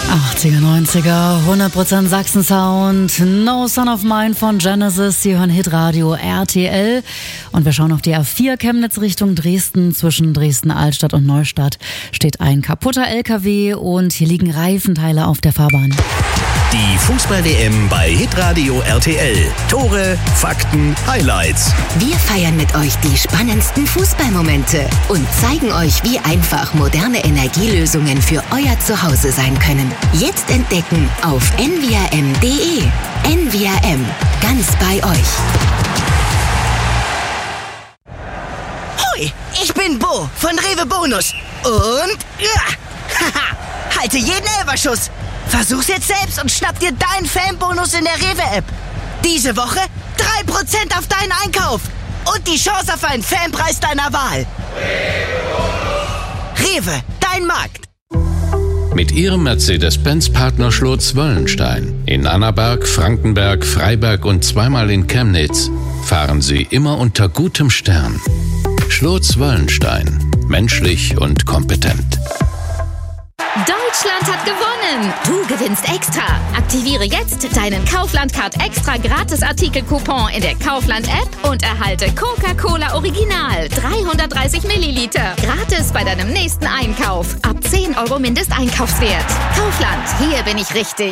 80er, 90er, 100% Sachsen-Sound, No Son of Mine von Genesis. Sie hören Hitradio RTL. Und wir schauen auf die A4 Chemnitz Richtung Dresden. Zwischen Dresden-Altstadt und Neustadt steht ein kaputter LKW und hier liegen Reifenteile auf der Fahrbahn. Die Fußball-WM bei Hitradio RTL. Tore, Fakten, Highlights. Wir feiern mit euch die spannendsten Fußballmomente und zeigen euch, wie einfach moderne Energielösungen für euer Zuhause sein können. Jetzt entdecken auf nvrm.de. NVRM, ganz bei euch. Hoi, ich bin Bo von Rewe Bonus. Und halte jeden Elferschuss. Versuch's jetzt selbst und schnapp dir deinen Fanbonus in der Rewe-App. Diese Woche 3% auf deinen Einkauf und die Chance auf einen Fanpreis deiner Wahl. Rewe, dein Markt. Mit ihrem Mercedes-Benz-Partner Schlotz-Wöllenstein in Annaberg, Frankenberg, Freiberg und zweimal in Chemnitz fahren sie immer unter gutem Stern. Schlotz-Wöllenstein. Menschlich und kompetent. Deutschland hat gewonnen! Du gewinnst extra! Aktiviere jetzt deinen Kaufland-Card extra Gratis-Artikel-Coupon in der Kaufland-App und erhalte Coca-Cola Original 330 Milliliter. Gratis bei deinem nächsten Einkauf. Ab 10 € Mindesteinkaufswert. Kaufland, hier bin ich richtig.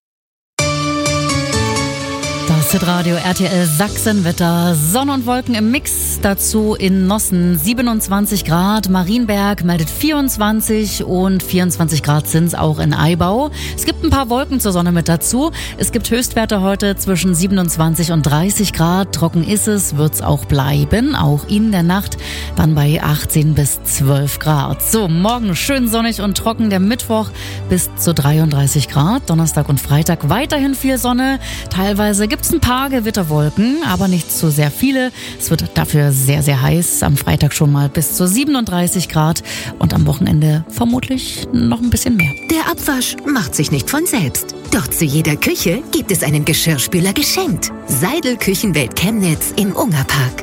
Das Hitradio RTL Sachsenwetter. Sonne und Wolken im Mix. Dazu in Nossen 27 Grad. Marienberg meldet 24 und 24 Grad sind's auch in Eibau. Es gibt ein paar Wolken zur Sonne mit dazu. Es gibt Höchstwerte heute zwischen 27 und 30 Grad. Trocken ist es, wird's auch bleiben. Auch in der Nacht dann bei 18 bis 12 Grad. So, morgen schön sonnig und trocken. Der Mittwoch bis zu 33 Grad. Donnerstag und Freitag weiterhin viel Sonne. Teilweise gibt's ein paar Gewitterwolken, aber nicht zu sehr viele. Es wird dafür sehr, sehr heiß. Am Freitag schon mal bis zu 37 Grad und am Wochenende vermutlich noch ein bisschen mehr. Der Abwasch macht sich nicht von selbst. Doch zu jeder Küche gibt es einen Geschirrspüler geschenkt. Seidel Küchenwelt Chemnitz im Ungerpark.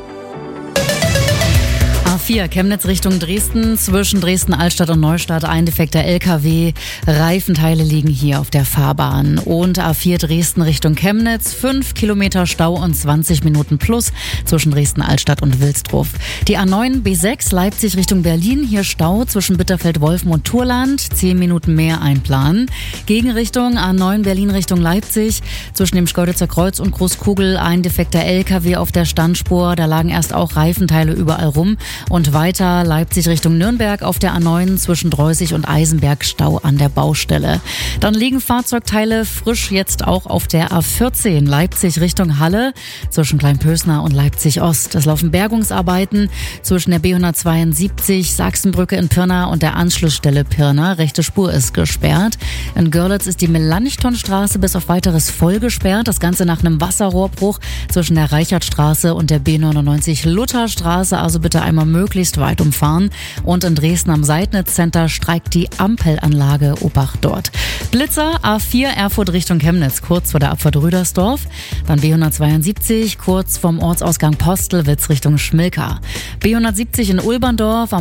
A4 Chemnitz Richtung Dresden, zwischen Dresden-Altstadt und Neustadt ein defekter LKW. Reifenteile liegen hier auf der Fahrbahn. Und A4 Dresden Richtung Chemnitz, 5 Kilometer Stau und 20 Minuten plus zwischen Dresden-Altstadt und Wilsdruff. Die A9 B6 Leipzig Richtung Berlin, hier Stau zwischen Bitterfeld-Wolfen und Turland, 10 Minuten mehr einplanen. Gegenrichtung A9 Berlin Richtung Leipzig, zwischen dem Schkeuditzer Kreuz und Großkugel ein defekter LKW auf der Standspur. Da lagen erst auch Reifenteile überall rum. Und weiter Leipzig Richtung Nürnberg auf der A9 zwischen Dreusig und Eisenberg Stau an der Baustelle. Dann liegen Fahrzeugteile frisch jetzt auch auf der A14 Leipzig Richtung Halle zwischen Kleinpösner und Leipzig Ost. Es laufen Bergungsarbeiten zwischen der B172 Sachsenbrücke in Pirna und der Anschlussstelle Pirna. Rechte Spur ist gesperrt. In Görlitz ist die Melanchthonstraße bis auf weiteres voll gesperrt. Das Ganze nach einem Wasserrohrbruch zwischen der Reichertstraße und der B99 Lutherstraße. Also bitte einmal möglichst weit umfahren. Und in Dresden am Seidnitz-Center streikt die Ampelanlage. Obacht dort. Blitzer A4 Erfurt Richtung Chemnitz, kurz vor der Abfahrt Rüdersdorf. Dann B172 kurz vom Ortsausgang Postelwitz Richtung Schmilka. B170 in Ulberndorf am